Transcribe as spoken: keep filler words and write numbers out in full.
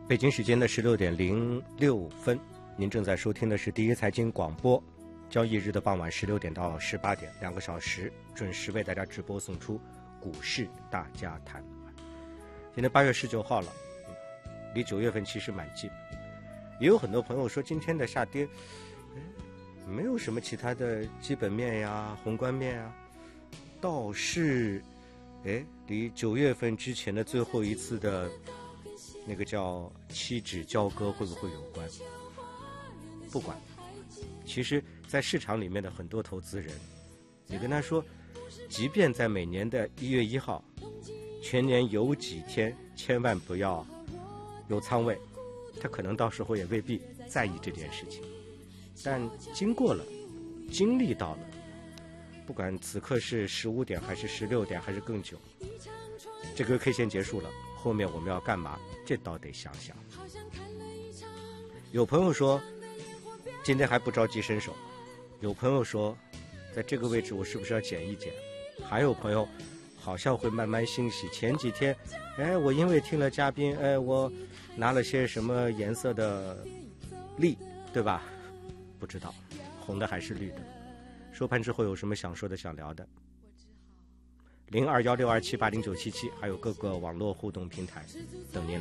北京时间的十六点零六分，您正在收听的是第一财经广播，交易日的傍晚十六点到十八点，两个小时准时为大家直播送出股市大家谈。今天八月十九号了，离九月份其实蛮近。也有很多朋友说今天的下跌，没有什么其他的基本面呀、宏观面呀，倒是，哎，离九月份之前的最后一次的那个叫期指交割会不会有关？不管，其实在市场里面的很多投资人，你跟他说，即便在每年的一月一号，全年有几天千万不要有仓位，他可能到时候也未必在意这件事情。但经过了，经历到了，不管此刻是十五点还是十六点还是更久，这个 K 线结束了，后面我们要干嘛？这倒得想想。有朋友说今天还不着急伸手，有朋友说在这个位置我是不是要减一减，还有朋友好像会慢慢欣喜。前几天哎，我因为听了嘉宾，哎，我拿了些什么颜色的利，对吧？不知道红的还是绿的。收盘之后有什么想说的想聊的，零二幺六二七八零九七七，还有各个网络互动平台等您。